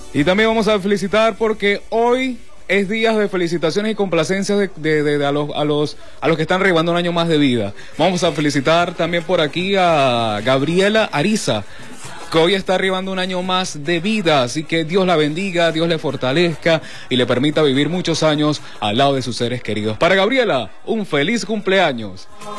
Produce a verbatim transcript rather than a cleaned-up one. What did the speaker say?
Y también vamos a felicitar porque hoy es día de felicitaciones y complacencias de, de, de, de a, los, a, los, a los que están arribando un año más de vida. Vamos a felicitar también por aquí a Gabriela Ariza, que hoy está arribando un año más de vida, así que Dios la bendiga, Dios le fortalezca y le permita vivir muchos años al lado de sus seres queridos. Para Gabriela, un feliz cumpleaños.